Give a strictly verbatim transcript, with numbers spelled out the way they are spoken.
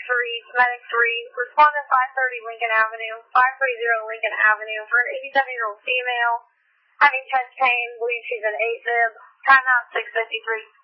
three, Medic three, respondent five thirty Lincoln Avenue, five thirty Lincoln Avenue for an eighty-seven-year-old female having chest pain, believes she's an A Fib, timeout six fifty-three.